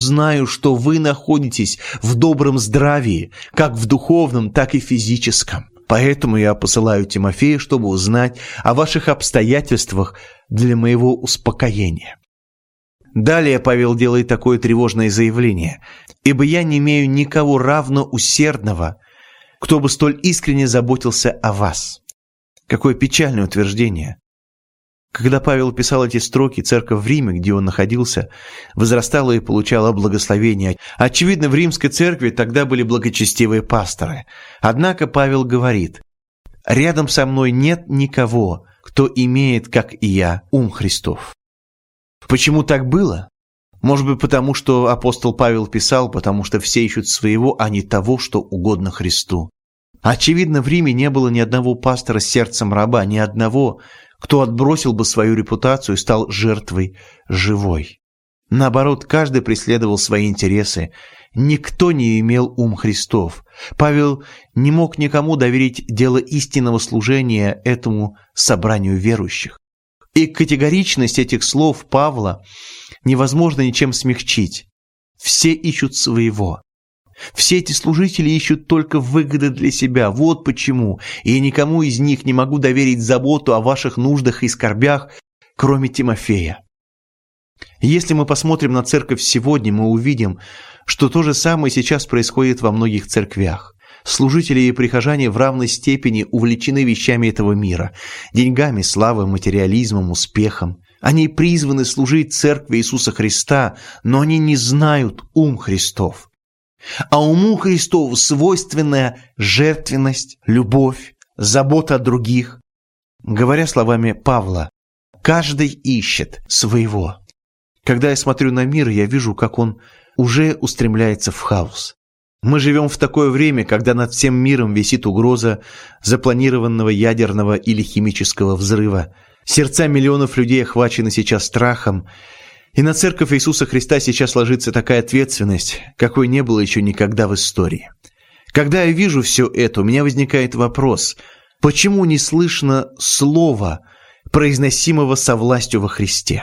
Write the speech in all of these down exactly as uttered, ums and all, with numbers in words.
знаю, что вы находитесь в добром здравии, как в духовном, так и физическом. Поэтому я посылаю Тимофея, чтобы узнать о ваших обстоятельствах для моего успокоения». Далее Павел делает такое тревожное заявление: «Ибо я не имею никого равно усердного, кто бы столь искренне заботился о вас». Какое печальное утверждение. Когда Павел писал эти строки, церковь в Риме, где он находился, возрастала и получала благословение. Очевидно, в римской церкви тогда были благочестивые пасторы. Однако Павел говорит: «Рядом со мной нет никого, кто имеет, как и я, ум Христов». Почему так было? Может быть, потому что апостол Павел писал, потому что все ищут своего, а не того, что угодно Христу. Очевидно, в Риме не было ни одного пастора с сердцем раба, ни одного, кто отбросил бы свою репутацию и стал жертвой живой. Наоборот, каждый преследовал свои интересы. Никто не имел ум Христов. Павел не мог никому доверить дело истинного служения этому собранию верующих. И категоричность этих слов Павла невозможно ничем смягчить. Все ищут своего. Все эти служители ищут только выгоды для себя. Вот почему. И я никому из них не могу доверить заботу о ваших нуждах и скорбях, кроме Тимофея. Если мы посмотрим на церковь сегодня, мы увидим, что то же самое сейчас происходит во многих церквях. Служители и прихожане в равной степени увлечены вещами этого мира, деньгами, славой, материализмом, успехом. Они призваны служить церкви Иисуса Христа, но они не знают ум Христов. А уму Христову свойственная жертвенность, любовь, забота о других. Говоря словами Павла, каждый ищет своего. Когда я смотрю на мир, я вижу, как он уже устремляется в хаос. Мы живем в такое время, когда над всем миром висит угроза запланированного ядерного или химического взрыва. Сердца миллионов людей охвачены сейчас страхом, и на церковь Иисуса Христа сейчас ложится такая ответственность, какой не было еще никогда в истории. Когда я вижу все это, у меня возникает вопрос: почему не слышно слова, произносимого со властью во Христе?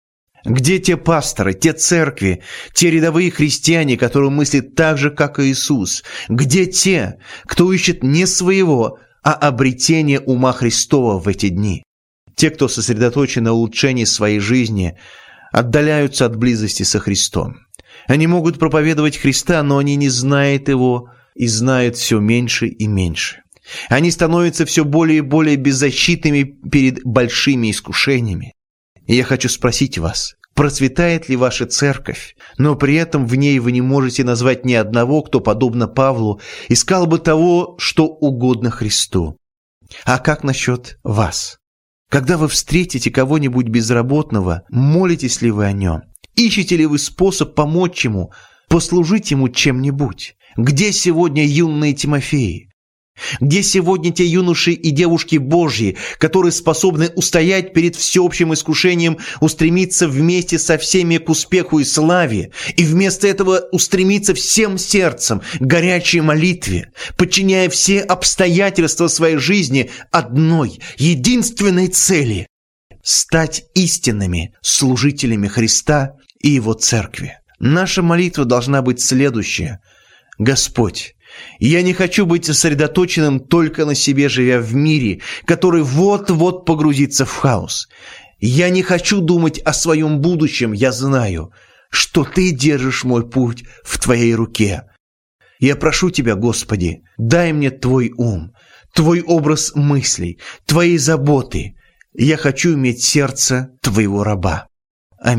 Где те пасторы, те церкви, те рядовые христиане, которые мыслят так же, как и Иисус? Где те, кто ищет не своего, а обретение ума Христова в эти дни? Те, кто сосредоточен на улучшении своей жизни, отдаляются от близости со Христом. Они могут проповедовать Христа, но они не знают Его и знают все меньше и меньше. Они становятся все более и более беззащитными перед большими искушениями. И я хочу спросить вас, процветает ли ваша церковь, но при этом в ней вы не можете назвать ни одного, кто, подобно Павлу, искал бы того, что угодно Христу? А как насчет вас? Когда вы встретите кого-нибудь безработного, молитесь ли вы о нем? Ищете ли вы способ помочь ему, послужить ему чем-нибудь? Где сегодня юные Тимофеи? Где сегодня те юноши и девушки Божьи, которые способны устоять перед всеобщим искушением, устремиться вместе со всеми к успеху и славе, и вместо этого устремиться всем сердцем к горячей молитве, подчиняя все обстоятельства своей жизни одной, единственной цели – стать истинными служителями Христа и Его Церкви? Наша молитва должна быть следующая: Господь, я не хочу быть сосредоточенным только на себе, живя в мире, который вот-вот погрузится в хаос. Я не хочу думать о своем будущем, я знаю, что Ты держишь мой путь в Твоей руке. Я прошу Тебя, Господи, дай мне Твой ум, Твой образ мыслей, Твои заботы. Я хочу иметь сердце Твоего раба.